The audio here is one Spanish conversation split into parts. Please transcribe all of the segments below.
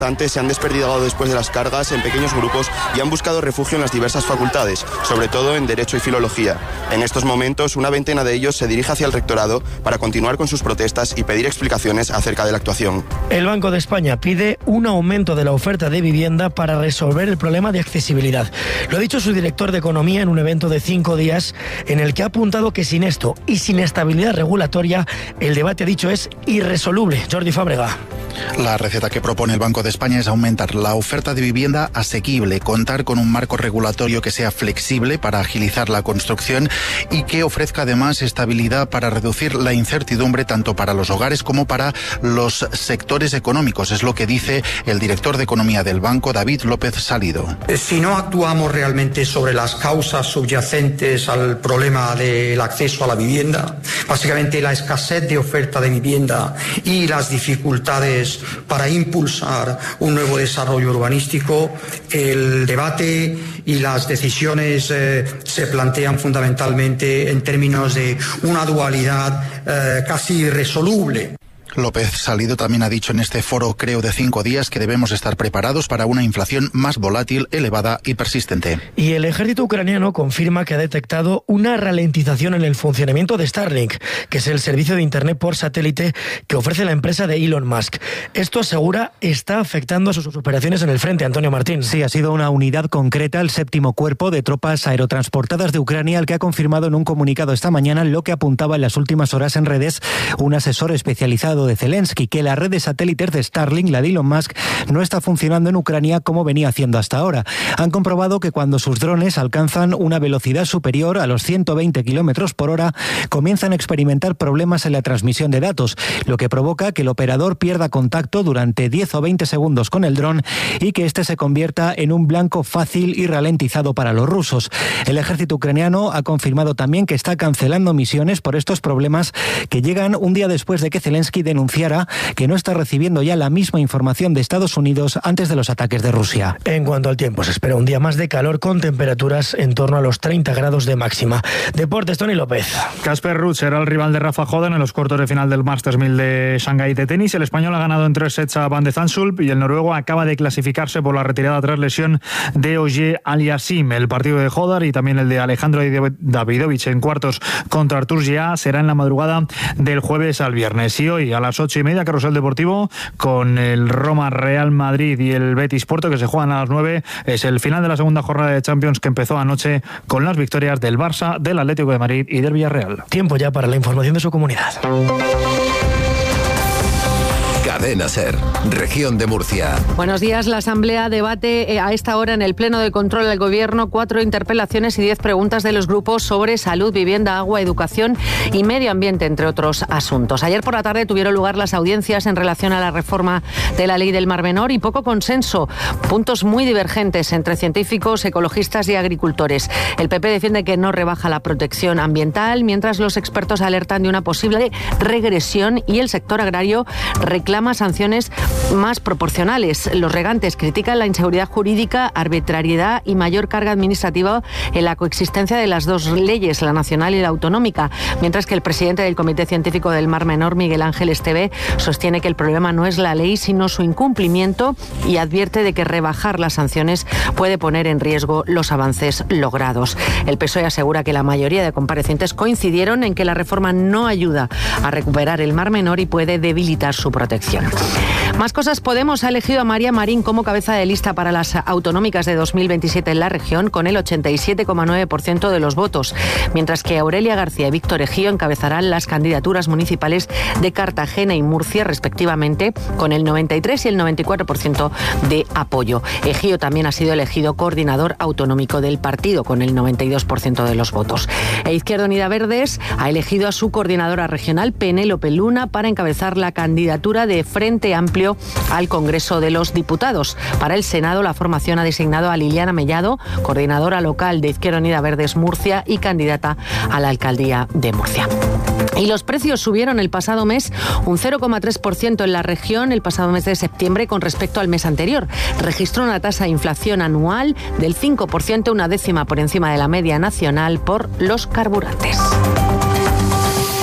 Se han desperdigado después de las cargas en pequeños grupos y han buscado refugio en las diversas facultades, sobre todo en Derecho y Filología. En estos momentos, una veintena de ellos se dirige hacia el rectorado para continuar con sus protestas y pedir explicaciones acerca de la actuación. El Banco de España pide un aumento de la oferta de vivienda para resolver el problema de accesibilidad. Lo ha dicho su director de Economía en un evento de 5 días en el que ha apuntado que sin esto y sin estabilidad regulatoria, el debate, ha dicho, es irresoluble. Jordi Fábrega. La receta que propone el Banco de España es aumentar la oferta de vivienda asequible, contar con un marco regulatorio que sea flexible para agilizar la construcción y que ofrezca además estabilidad para reducir la incertidumbre tanto para los hogares como para los sectores económicos. Es lo que dice el director de Economía del Banco, David López Salido. Si no actuamos realmente sobre las causas subyacentes al problema del acceso a la vivienda, básicamente la escasez de oferta de vivienda y las dificultades para impulsar un nuevo desarrollo urbanístico, el debate y las decisiones se plantean fundamentalmente en términos de una dualidad casi irresoluble. López Salido también ha dicho en este foro, creo, de 5 días que debemos estar preparados para una inflación más volátil, elevada y persistente. Y el ejército ucraniano confirma que ha detectado una ralentización en el funcionamiento de Starlink, que es el servicio de Internet por satélite que ofrece la empresa de Elon Musk. Esto, asegura, está afectando a sus operaciones en el frente. Antonio Martín. Sí, ha sido una unidad concreta, el 7º Cuerpo de Tropas Aerotransportadas de Ucrania, el que ha confirmado en un comunicado esta mañana lo que apuntaba en las últimas horas en redes un asesor especializado de Zelensky, que la red de satélites de Starlink, la de Elon Musk, no está funcionando en Ucrania como venía haciendo hasta ahora. Han comprobado que cuando sus drones alcanzan una velocidad superior a los 120 kilómetros por hora, comienzan a experimentar problemas en la transmisión de datos, lo que provoca que el operador pierda contacto durante 10 o 20 segundos con el dron y que éste se convierta en un blanco fácil y ralentizado para los rusos. El ejército ucraniano ha confirmado también que está cancelando misiones por estos problemas, que llegan un día después de que Zelensky denunciara que no está recibiendo ya la misma información de Estados Unidos antes de los ataques de Rusia. En cuanto al tiempo, se espera un día más de calor con temperaturas en torno a los 30 grados de máxima. Deportes, Tony López. Casper Ruud será el rival de Rafa Joden en los cuartos de final del Masters 1000 de Shanghái de tenis. El español ha ganado en 3 sets a Van de Zandschulp y el noruego acaba de clasificarse por la retirada tras lesión de Ogier Aliassime. El partido de Hodar y también el de Alejandro Davidovich en cuartos contra Artur Gia será en la madrugada del jueves al viernes. Y hoy a las 8:30, carrusel deportivo con el Roma Real Madrid y el Betis Porto, que se juegan a las 9. Es el final de la segunda jornada de Champions, que empezó anoche con las victorias del Barça, del Atlético de Madrid y del Villarreal. Tiempo ya para la información de su comunidad. Cadena SER, Región de Murcia. Buenos días. La Asamblea debate a esta hora en el Pleno de Control del Gobierno 4 interpelaciones y 10 preguntas de los grupos sobre salud, vivienda, agua, educación y medio ambiente, entre otros asuntos. Ayer por la tarde tuvieron lugar las audiencias en relación a la reforma de la Ley del Mar Menor y poco consenso. Puntos muy divergentes entre científicos, ecologistas y agricultores. El PP defiende que no rebaja la protección ambiental, mientras los expertos alertan de una posible regresión y el sector agrario reclama sanciones más proporcionales. Los regantes critican la inseguridad jurídica, arbitrariedad y mayor carga administrativa en la coexistencia de las dos leyes, la nacional y la autonómica, mientras que el presidente del Comité Científico del Mar Menor, Miguel Ángel Esteve, sostiene que el problema no es la ley, sino su incumplimiento, y advierte de que rebajar las sanciones puede poner en riesgo los avances logrados. El PSOE asegura que la mayoría de comparecientes coincidieron en que la reforma no ayuda a recuperar el Mar Menor y puede debilitar su protección. Más cosas. Podemos ha elegido a María Marín como cabeza de lista para las autonómicas de 2027 en la región, con el 87,9% de los votos, mientras que Aurelia García y Víctor Ejío encabezarán las candidaturas municipales de Cartagena y Murcia, respectivamente, con el 93 y el 94% de apoyo. Ejío también ha sido elegido coordinador autonómico del partido, con el 92% de los votos. Izquierda Unida Verdes ha elegido a su coordinadora regional, Penélope Luna, para encabezar la candidatura de Frente Amplio al Congreso de los Diputados. Para el Senado, la formación ha designado a Liliana Mellado, coordinadora local de Izquierda Unida Verdes Murcia y candidata a la alcaldía de Murcia. Y los precios subieron el pasado mes un 0,3% en la región, el pasado mes de septiembre, con respecto al mes anterior. Registró una tasa de inflación anual del 5%, una décima por encima de la media nacional por los carburantes.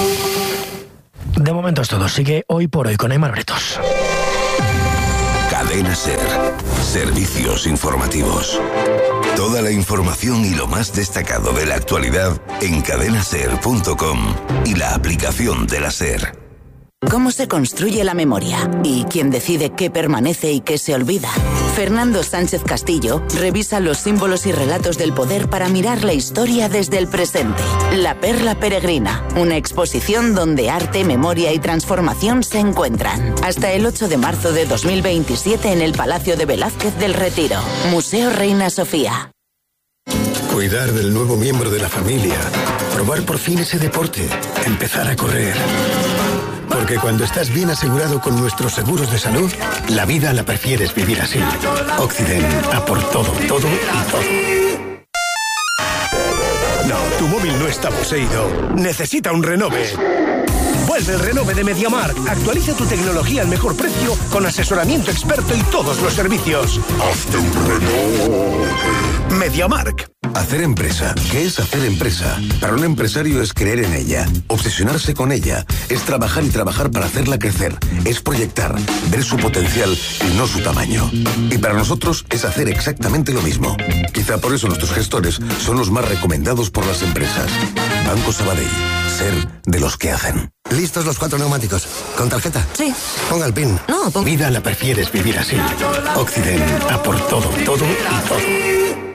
De momento es todo. Sigue Hoy por Hoy con Aymar Bretos. Cadena SER. Servicios informativos. Toda la información y lo más destacado de la actualidad en cadenaser.com y la aplicación de la SER. ¿Cómo se construye la memoria? ¿Y quién decide qué permanece y qué se olvida? Fernando Sánchez Castillo revisa los símbolos y relatos del poder para mirar la historia desde el presente. La Perla Peregrina, una exposición donde arte, memoria y transformación se encuentran. Hasta el 8 de marzo de 2027 en el Palacio de Velázquez del Retiro. Museo Reina Sofía. Cuidar del nuevo miembro de la familia. Probar por fin ese deporte. Empezar a correr. Porque cuando estás bien asegurado con nuestros seguros de salud, la vida la prefieres vivir así. Occident, a por todo, todo y todo. No, tu móvil no está poseído. Necesita un renove. Vuelve el renove de MediaMarkt. Actualiza tu tecnología al mejor precio con asesoramiento experto y todos los servicios. Hazte un renove. MediaMarkt. Hacer empresa. ¿Qué es hacer empresa? Para un empresario es creer en ella, obsesionarse con ella, es trabajar y trabajar para hacerla crecer, es proyectar, ver su potencial y no su tamaño. Y para nosotros es hacer exactamente lo mismo. Quizá por eso nuestros gestores son los más recomendados por las empresas. Banco Sabadell. Ser de los que hacen. ¿Listos los 4 neumáticos? ¿Con tarjeta? Sí. Ponga el PIN. No, ponga... Vida la prefieres vivir así. Occident, a por todo, todo y todo.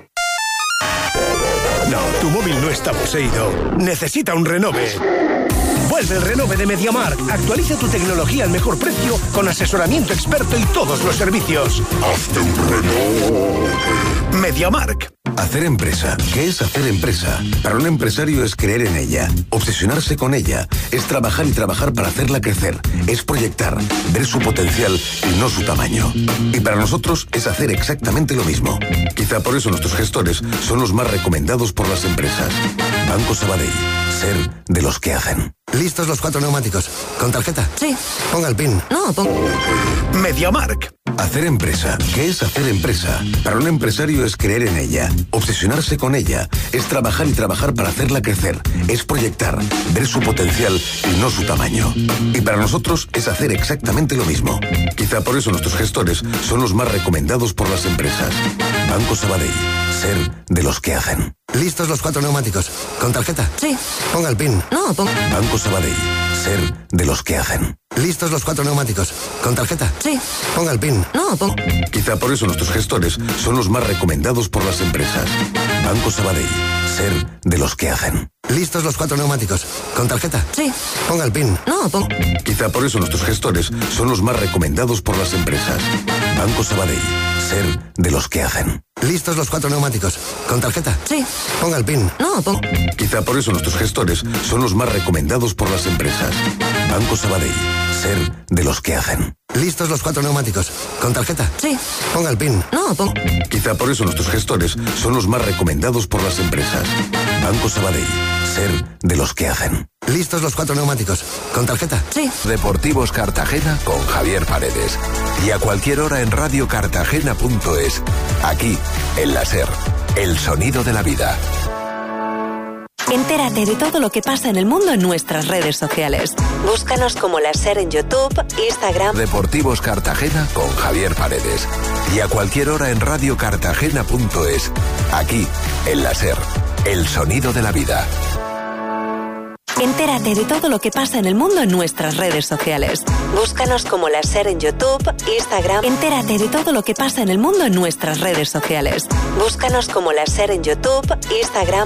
No, tu móvil no está poseído. Necesita un renove. Vuelve el renove de MediaMarkt. Actualiza tu tecnología al mejor precio con asesoramiento experto y todos los servicios. Hazte un renove. MediaMarkt. Hacer empresa. ¿Qué es hacer empresa? Para un empresario es creer en ella, obsesionarse con ella, es trabajar y trabajar para hacerla crecer, es proyectar, ver su potencial y no su tamaño. Y para nosotros es hacer exactamente lo mismo. Quizá por eso nuestros gestores son los más recomendados por las empresas. Banco Sabadell. Ser de los que hacen. ¿Listos los 4 neumáticos? ¿Con tarjeta? Sí. Ponga el PIN. No, ponga... MediaMarkt. Hacer empresa. ¿Qué es hacer empresa? Para un empresario es creer en ella, obsesionarse con ella, es trabajar y trabajar para hacerla crecer, es proyectar, ver su potencial y no su tamaño. Y para nosotros es hacer exactamente lo mismo. Quizá por eso nuestros gestores son los más recomendados por las empresas. Banco Sabadell. Ser de los que hacen. ¿Listos los 4 neumáticos? ¿Con tarjeta? Sí. Ponga el PIN. No, ponga... Banco Sabadell. Ser de los que hacen. ¿Listos los 4 neumáticos? ¿Con tarjeta? Sí. Ponga el PIN. No, ponga... Quizá por eso nuestros gestores son los más recomendados por las empresas. Banco Sabadell. Ser de los que hacen. ¿Listos los 4 neumáticos? ¿Con tarjeta? Sí. Ponga el PIN. No, ponga... Quizá por eso nuestros gestores son los más recomendados por las empresas. Banco Sabadell. Ser de los que hacen. ¿Listos los 4 neumáticos? ¿Con tarjeta? Sí. Ponga el PIN. No, ponga... Quizá por eso nuestros gestores son los más recomendados por las empresas. Banco Sabadell. Ser de los que hacen. ¿Listos los 4 neumáticos? ¿Con tarjeta? Sí. Ponga el PIN. No, ponga... Quizá por eso nuestros gestores son los más recomendados por las empresas. Banco Sabadell. Ser de los que hacen. ¿Listos los 4 neumáticos? ¿Con tarjeta? Sí. Deportivos Cartagena con Javier Paredes. Y a cualquier hora en radiocartagena.es. Aquí, en la SER. El sonido de la vida. Entérate de todo lo que pasa en el mundo en nuestras redes sociales. Búscanos como La SER en YouTube, Instagram. Deportivos Cartagena con Javier Paredes. Y a cualquier hora en radiocartagena.es. Aquí, en la SER. El sonido de la vida. Entérate de todo lo que pasa en el mundo en nuestras redes sociales. Búscanos como La SER en YouTube, Instagram. Entérate de todo lo que pasa en el mundo en nuestras redes sociales. Búscanos como La SER en YouTube, Instagram.